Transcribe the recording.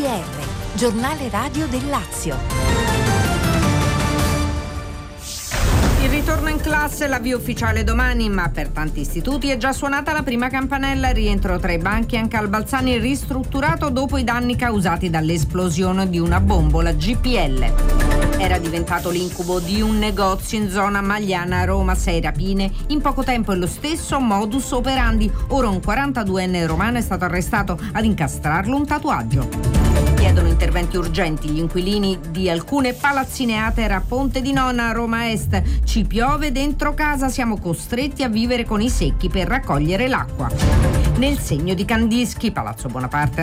GR, giornale radio del Lazio. Il ritorno in classe, l'avvio ufficiale domani, ma per tanti istituti è già suonata la prima campanella. Rientro tra i banchi anche al Balzani, ristrutturato dopo i danni causati dall'esplosione di una bombola GPL. Era diventato l'incubo di un negozio in zona Magliana a Roma, 6 rapine in poco tempo e lo stesso modus operandi. Ora un 42enne romano è stato arrestato, ad incastrarlo un tatuaggio. Chiedono interventi urgenti gli inquilini di alcune palazzineate a Ponte di Nona a Roma Est. Ci piove dentro casa, siamo costretti a vivere con i secchi per raccogliere l'acqua. Nel segno di Kandinskij, Palazzo Bonaparte